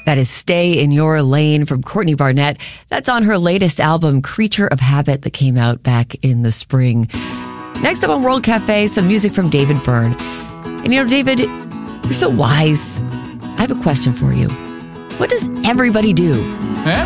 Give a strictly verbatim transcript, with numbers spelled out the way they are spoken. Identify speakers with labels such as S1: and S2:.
S1: That is Stay in Your Lane from Courtney Barnett. That's on her latest album, Creature of Habit, that came out back in the spring. Next up on World Cafe, some music from David Byrne. And you know, David, you're so wise. I have a question for you. What does everybody do?